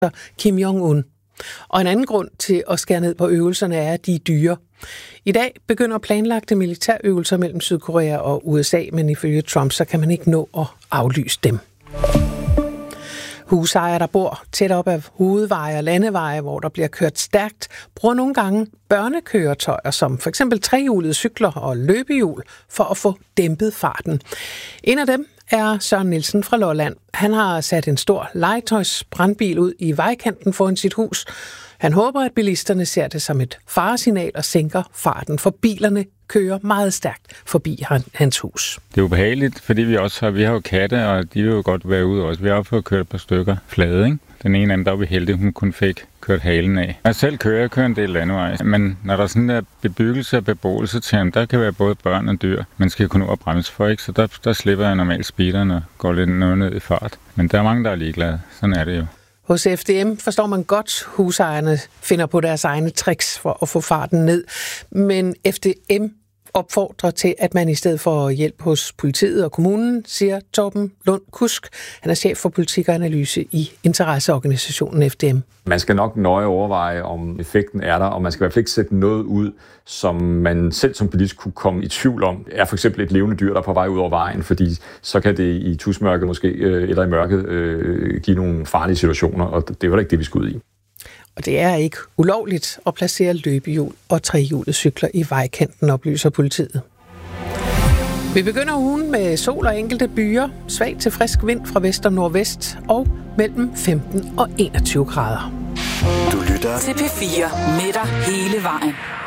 Kim Jong-un. Og en anden grund til at skære ned på øvelserne er, at de er dyre. I dag begynder planlagte militærøvelser mellem Sydkorea og USA, men ifølge Trump, så kan man ikke nå at aflyse dem. Husejere, der bor tæt op af hovedveje og landeveje, hvor der bliver kørt stærkt, bruger nogle gange børnekøretøjer, som for eksempel trehjulede cykler og løbehjul, for at få dæmpet farten. En af dem er Søren Nielsen fra Lolland. Han har sat en stor legetøjsbrandbil ud i vejkanten foran sit hus. Han håber, at bilisterne ser det som et faresignal og sænker farten, for bilerne kører meget stærkt forbi hans hus. Det er ubehageligt, fordi vi har jo katte, og de vil jo godt være ude også. Vi har fået kørt et par stykker flade, ikke? Den ene af dem, der var vi heldige, hun kun fik kørt halen af. Jeg selv kører en del landevej, men når der er sådan der bebyggelse og beboelse til ham, der kan være både børn og dyr, man skal kunne nå at bremse for, ikke? Så der slipper jeg normalt speederen og går lidt ned i fart. Men der er mange, der er ligeglade. Sådan er det jo. Hos FDM forstår man godt, husejerne finder på deres egne tricks for at få farten ned. Men FDM opfordrer til, at man i stedet for hjælp hos politiet og kommunen, siger Torben Lund Kusk. Han er chef for politik og analyse i interesseorganisationen FDM. Man skal nok nøje overveje, om effekten er der, og man skal i hvert fald ikke sætte noget ud, som man selv som politisk kunne komme i tvivl om. Er for eksempel et levende dyr, der er på vej ud over vejen, fordi så kan det i tusmørket måske, eller i mørket, give nogle farlige situationer, og det er jo ikke det, vi skal ud i. Og det er ikke ulovligt at placere løbehjul og trehjulede cykler i vejkanten, oplyser politiet. Vi begynder ugen med sol og enkelte byer, svag til frisk vind fra vest og nordvest og mellem 15 og 21 grader. Du lytter til P4 med dig hele vejen.